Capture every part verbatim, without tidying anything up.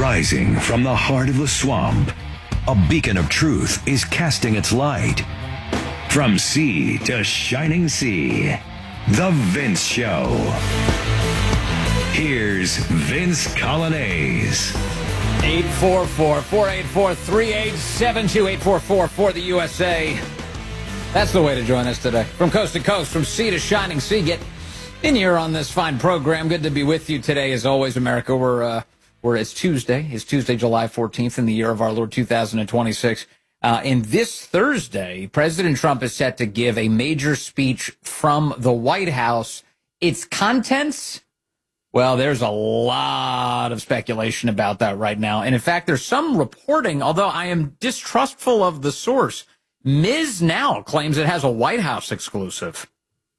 Rising from the heart of the swamp, a beacon of truth is casting its light. From sea to shining sea, The Vince Show. Here's Vince Coglianese. eight four four, four eight four, three eight seven two, eight four four for the U S A. That's the way to join us today. From coast to coast, from sea to shining sea, get in here on this fine program. Good to be with you today, as always, America. We're, uh, we're it's Tuesday. It's Tuesday, July fourteenth in the year of our Lord two thousand twenty-six. Uh, and this Thursday, President Trump is set to give a major speech from the White House. Its contents, well, there's a lot of speculation about that right now. And in fact, there's some reporting, although I am distrustful of the source. Miz Now claims it has a White House exclusive.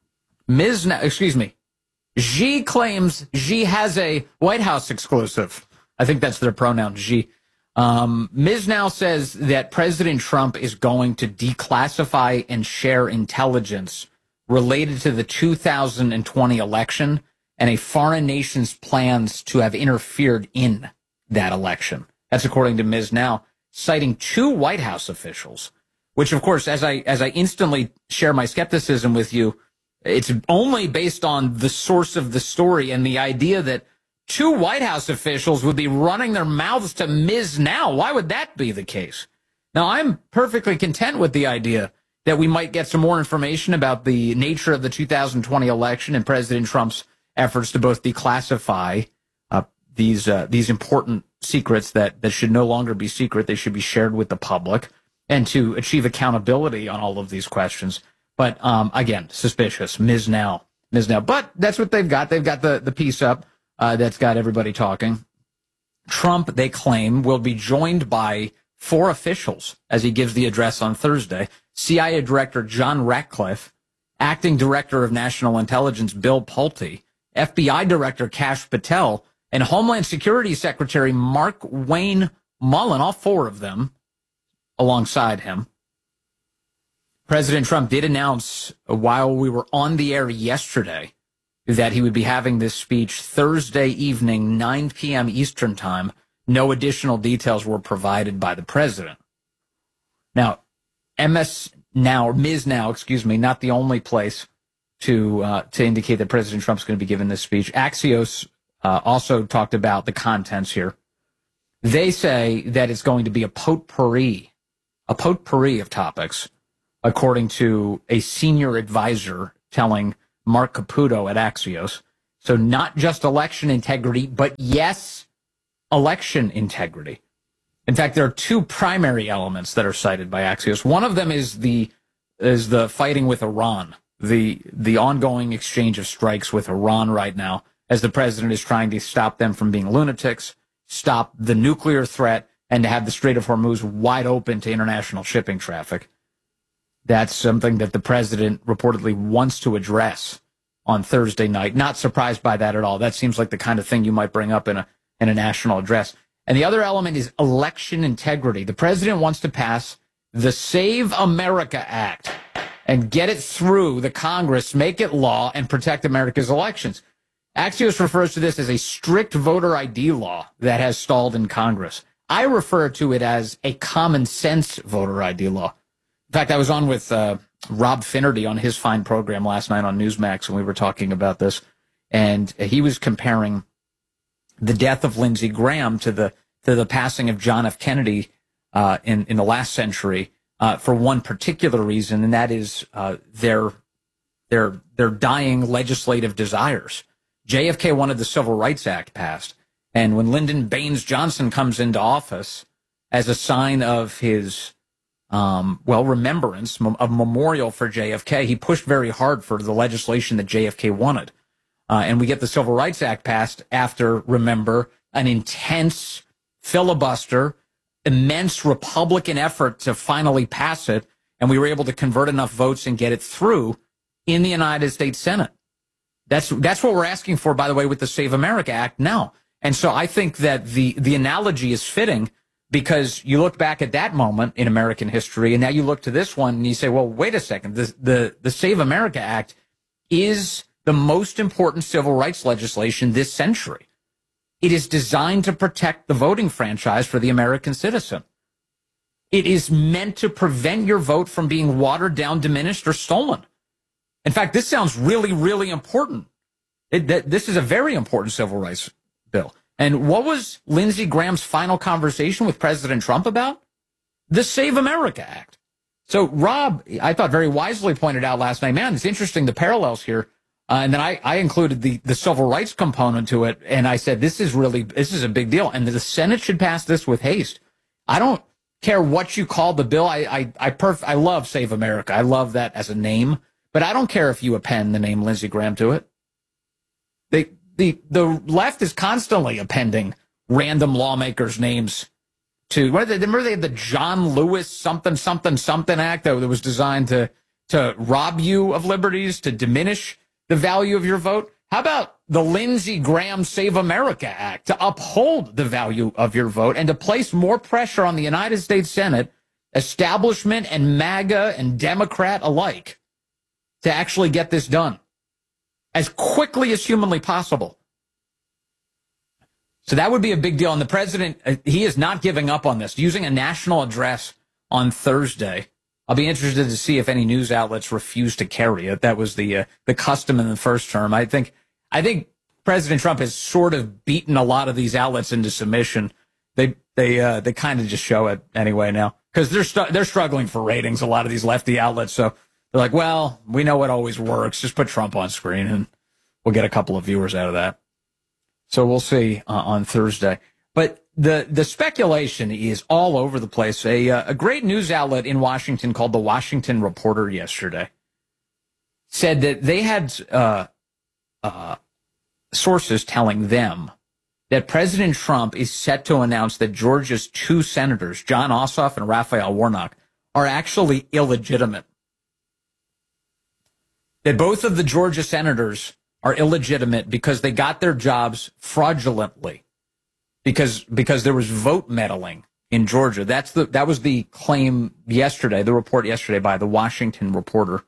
Miz Now, excuse me. Xi claims Xi has a White House exclusive. I think that's their pronoun, Xi. Um, Miz Now says that President Trump is going to declassify and share intelligence related to the two thousand twenty election and a foreign nation's plans to have interfered in that election. That's according to Miz Now, citing two White House officials, which, of course, as I as I instantly share my skepticism with you, it's only based on the source of the story and the idea that two White House officials would be running their mouths to Miz Now. Why would that be the case? Now, I'm perfectly content with the idea that we might get some more information about the nature of the two thousand twenty election and President Trump's efforts to both declassify uh, these uh, these important secrets that, that should no longer be secret. They should be shared with the public, and to achieve accountability on all of these questions. But um, again, suspicious. Miz Now. Miz Now. But that's what they've got. They've got the, the piece up uh, that's got everybody talking. Trump, they claim, will be joined by four officials as he gives the address on Thursday. C I A Director John Ratcliffe, Acting Director of National Intelligence Bill Pulte, F B I Director Kash Patel, and Homeland Security Secretary Mark Wayne Mullen, all four of them alongside him. President Trump did announce while we were on the air yesterday that he would be having this speech Thursday evening, nine p.m. Eastern time. No additional details were provided by the president. Now, M S Now, or Miz Now, excuse me, not the only place to uh, to indicate that President Trump's going to be giving this speech. Axios uh, also talked about the contents here. They say that it's going to be a potpourri, a potpourri of topics, according to a senior advisor telling Mark Caputo at Axios. So not just election integrity, but yes, election integrity. In fact, there are two primary elements that are cited by Axios. One of them is the is the fighting with Iran, the the ongoing exchange of strikes with Iran right now, as the president is trying to stop them from being lunatics, stop the nuclear threat, and to have the Strait of Hormuz wide open to international shipping traffic. That's something that the president reportedly wants to address on Thursday night. Not surprised by that at all. That seems like the kind of thing you might bring up in a in a national address. And the other element is election integrity. The president wants to pass the Save America Act and get it through the Congress, make it law, and protect America's elections. Axios refers to this as a strict voter I D law that has stalled in Congress. I refer to it as a common sense voter I D law. In fact, I was on with uh, Rob Finnerty on his fine program last night on Newsmax, and we were talking about this, and he was comparing the death of Lindsey Graham to the to the passing of John F. Kennedy uh, in in the last century uh, for one particular reason, and that is uh, their their their dying legislative desires. J F K wanted the Civil Rights Act passed, and when Lyndon Baines Johnson comes into office as a sign of his um, well remembrance, a memorial for J F K, he pushed very hard for the legislation that J F K wanted. Uh, and we get the Civil Rights Act passed after, remember, an intense filibuster, immense Republican effort to finally pass it, and we were able to convert enough votes and get it through in the United States Senate. That's that's what we're asking for, by the way, with the Save America Act now. And so I think that the, the analogy is fitting, because you look back at that moment in American history, and now you look to this one, and you say, well, wait a second, the the, the Save America Act is the most important civil rights legislation this century. It is designed to protect the voting franchise for the American citizen. It is meant to prevent your vote from being watered down, diminished, or stolen. In fact, this sounds really, really important. It, that, this is a very important civil rights bill. And what was Lindsey Graham's final conversation with President Trump about? The Save America Act. So Rob, I thought very wisely pointed out last night, man, it's interesting, the parallels here. Uh, and then I, I included the, the civil rights component to it. And I said, this is really, this is a big deal. And the Senate should pass this with haste. I don't care what you call the bill. I, I, I perf, I love Save America. I love that as a name, but I don't care if you append the name Lindsey Graham to it. They, the, the left is constantly appending random lawmakers' names to, what did they, remember they had the John Lewis something, something, something act that was designed to, to rob you of liberties, to diminish the value of your vote. How about the Lindsey Graham Save America Act to uphold the value of your vote and to place more pressure on the United States Senate, establishment and MAGA and Democrat alike, to actually get this done as quickly as humanly possible? So that would be a big deal. And the president, he is not giving up on this. Using a national address on Thursday, I'll be interested to see if any news outlets refuse to carry it. That was the uh, the custom in the first term. I think I think President Trump has sort of beaten a lot of these outlets into submission. They they uh, they kind of just show it anyway now because they're stu- they're struggling for ratings. A lot of these lefty outlets, so they're like, well, we know what always works. Just put Trump on screen, and we'll get a couple of viewers out of that. So we'll see uh, on Thursday. But the the speculation is all over the place. A uh, a great news outlet in Washington called the Washington Reporter yesterday said that they had uh, uh, sources telling them that President Trump is set to announce that Georgia's two senators, John Ossoff and Raphael Warnock, are actually illegitimate. That both of the Georgia senators are illegitimate because they got their jobs fraudulently. Because because there was vote meddling in Georgia. That's the that was the claim yesterday, the report yesterday by the Washington Reporter.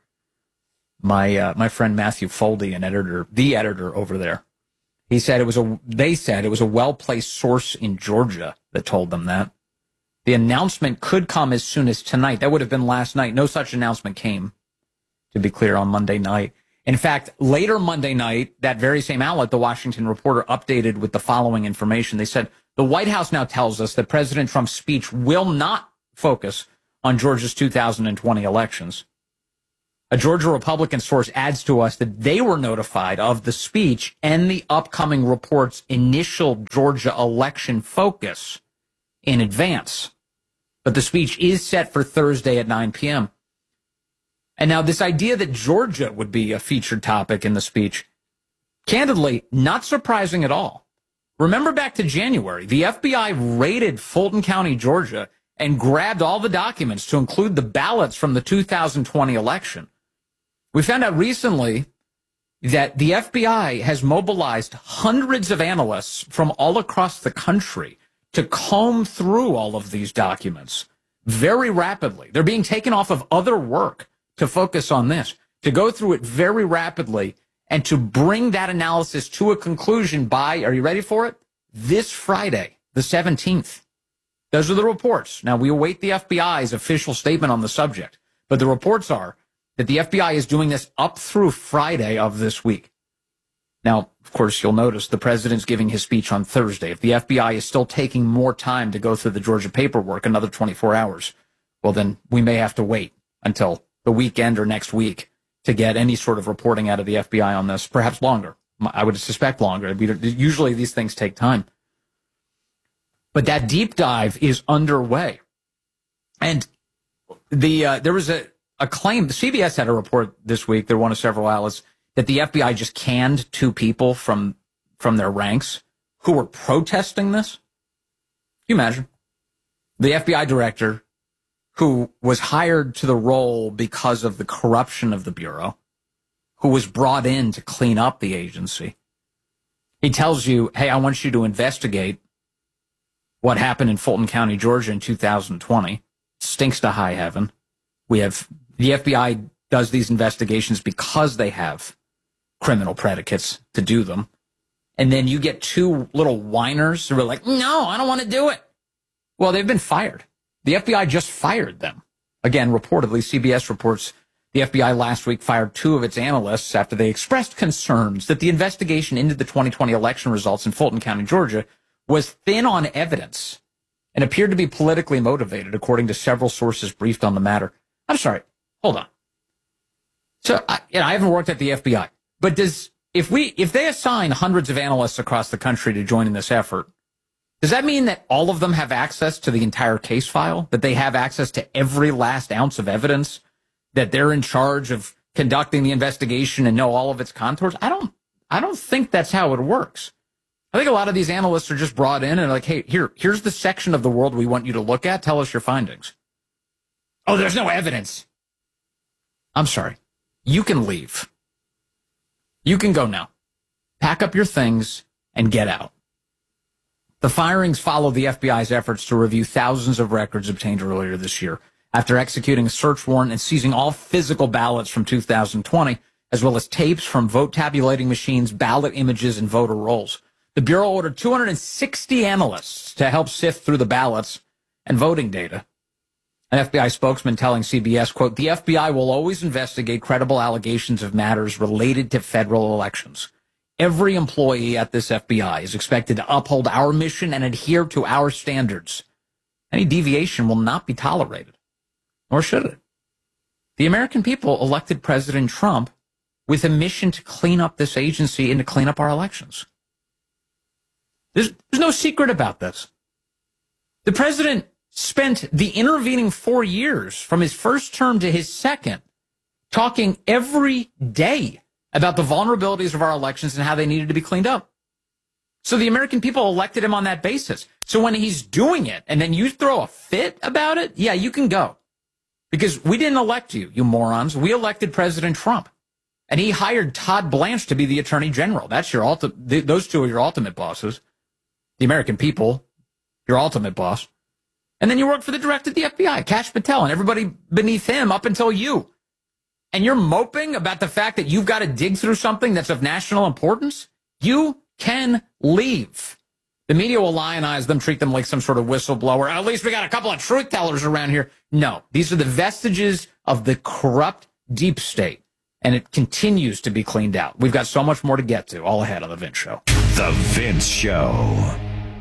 My uh, my friend Matthew Foldy, an editor, the editor over there, he said it was a. They said it was a well-placed source in Georgia that told them that. The announcement could come as soon as tonight. That would have been last night. No such announcement came, to be clear, on Monday night. In fact, later Monday night, that very same outlet, the Washington Reporter, updated with the following information. They said, the White House now tells us that President Trump's speech will not focus on Georgia's two thousand twenty elections. A Georgia Republican source adds to us that they were notified of the speech and the upcoming report's initial Georgia election focus in advance. But the speech is set for Thursday at nine p.m. And now this idea that Georgia would be a featured topic in the speech, candidly, not surprising at all. Remember back to January, the F B I raided Fulton County, Georgia, and grabbed all the documents to include the ballots from the two thousand twenty election. We found out recently that the F B I has mobilized hundreds of analysts from all across the country to comb through all of these documents very rapidly. They're being taken off of other work to focus on this, to go through it very rapidly, and to bring that analysis to a conclusion by, are you ready for it? This Friday, the seventeenth. Those are the reports. Now, we await the F B I's official statement on the subject, but the reports are that the F B I is doing this up through Friday of this week. Now, of course, you'll notice the president's giving his speech on Thursday. If the F B I is still taking more time to go through the Georgia paperwork, another twenty-four hours, well, then we may have to wait until the weekend or next week to get any sort of reporting out of the F B I on this, perhaps longer. I would suspect longer. Usually these things take time. But that deep dive is underway. And the uh, there was a, a claim, the C B S had a report this week, they're one of several outlets, that the F B I just canned two people from from their ranks who were protesting this. Can you imagine? The F B I director, who was hired to the role because of the corruption of the Bureau, who was brought in to clean up the agency. He tells you, hey, I want you to investigate what happened in Fulton County, Georgia in two thousand twenty. Stinks to high heaven. We have, the F B I does these investigations because they have criminal predicates to do them. and then you get two little whiners who are like, no, I don't want to do it. Well, they've been fired. The F B I just fired them. Again, reportedly, C B S reports the F B I last week fired two of its analysts after they expressed concerns that the investigation into the twenty twenty election results in Fulton County, Georgia, was thin on evidence and appeared to be politically motivated, according to several sources briefed on the matter. I'm sorry. Hold on. So, I, you know, I haven't worked at the F B I, but does if we if they assign hundreds of analysts across the country to join in this effort, does that mean that all of them have access to the entire case file, that they have access to every last ounce of evidence, that they're in charge of conducting the investigation and know all of its contours? I don't, I don't think that's how it works. I think a lot of these analysts are just brought in and like, hey, here, here's the section of the world we want you to look at. Tell us your findings. Oh, there's no evidence. I'm sorry. You can leave. You can go now. Pack up your things and get out. The firings follow the F B I's efforts to review thousands of records obtained earlier this year after executing a search warrant and seizing all physical ballots from two thousand twenty, as well as tapes from vote tabulating machines, ballot images, and voter rolls. The Bureau ordered two hundred sixty analysts to help sift through the ballots and voting data. An F B I spokesman telling C B S, quote, the F B I will always investigate credible allegations of matters related to federal elections. Every employee at this F B I is expected to uphold our mission and adhere to our standards. Any deviation will not be tolerated, nor should it. The American people elected President Trump with a mission to clean up this agency and to clean up our elections. There's, there's no secret about this. The president spent the intervening four years from his first term to his second talking every day about the vulnerabilities of our elections and how they needed to be cleaned up. So the American people elected him on that basis. So when he's doing it and then you throw a fit about it, yeah, you can go. Because we didn't elect you, you morons. We elected President Trump. And he hired Todd Blanche to be the attorney general. That's your ultimate, those two are your ultimate bosses. The American people, your ultimate boss. And then you work for the director of the F B I, Kash Patel, and everybody beneath him up until you. And you're moping about the fact that you've got to dig through something that's of national importance? You can leave. The media will lionize them, treat them like some sort of whistleblower. At least we got a couple of truth tellers around here. No, these are the vestiges of the corrupt deep state, and it continues to be cleaned out. We've got so much more to get to, all ahead on The Vince Show. The Vince Show.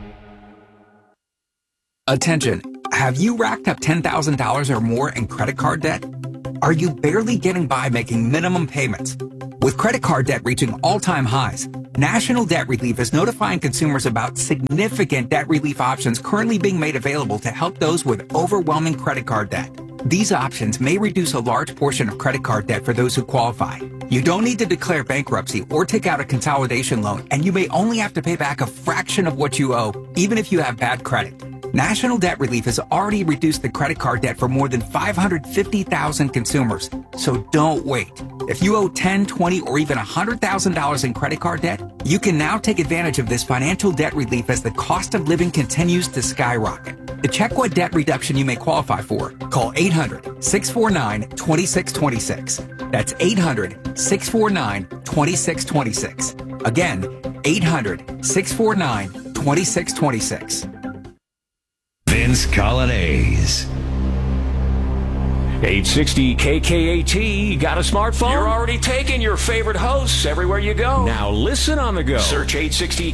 Attention. Have you racked up ten thousand dollars or more in credit card debt? Are you barely getting by making minimum payments? With credit card debt reaching all-time highs, National Debt Relief is notifying consumers about significant debt relief options currently being made available to help those with overwhelming credit card debt. These options may reduce a large portion of credit card debt for those who qualify. You don't need to declare bankruptcy or take out a consolidation loan, and you may only have to pay back a fraction of what you owe, even if you have bad credit. National Debt Relief has already reduced the credit card debt for more than five hundred fifty thousand consumers, so don't wait. If you owe ten, twenty, or even one hundred thousand dollars in credit card debt, you can now take advantage of this financial debt relief as the cost of living continues to skyrocket. To check what debt reduction you may qualify for, call eight hundred, six four nine, two six two six. That's eight hundred, six four nine, two six two six. Again, eight hundred, six four nine, two six two six. Vince Colonnese. eight sixty K K A T. Got a smartphone? You're already taking your favorite hosts everywhere you go. Now listen on the go. Search eight sixty